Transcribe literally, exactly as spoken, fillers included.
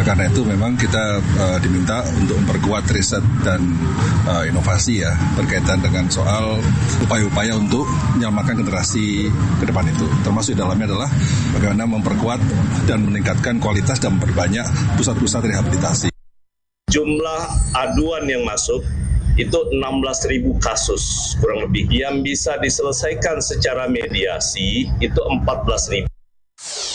Oleh karena itu memang kita uh, diminta untuk memperkuat riset dan uh, inovasi ya berkaitan dengan soal upaya-upaya untuk menyelamatkan generasi ke depan itu. Termasuk di dalamnya adalah bagaimana memperkuat dan meningkatkan kualitas dan memperbanyak pusat-pusat rehabilitasi. Jumlah aduan yang masuk itu enam belas ribu kasus kurang lebih. Yang bisa diselesaikan secara mediasi itu empat belas ribu.